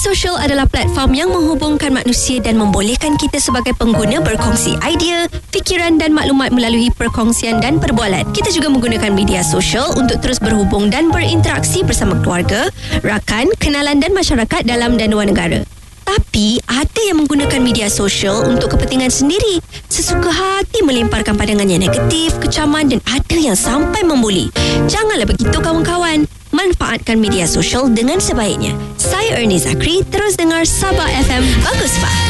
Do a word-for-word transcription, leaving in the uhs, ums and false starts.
sosial adalah platform yang menghubungkan manusia dan membolehkan kita sebagai pengguna berkongsi idea, fikiran dan maklumat melalui perkongsian dan perbualan. Kita juga menggunakan media sosial untuk terus berhubung dan berinteraksi bersama keluarga, rakan, kenalan dan masyarakat dalam dan luar negara. Tapi ada yang menggunakan media sosial untuk kepentingan sendiri, sesuka hati melemparkan pandangan yang negatif, kecaman dan ada yang sampai membuli. Janganlah begitu kawan-kawan. Manfaatkan media sosial dengan sebaiknya. Saya Ernie Zakri, terus dengar Sabah F M Bagus Pak.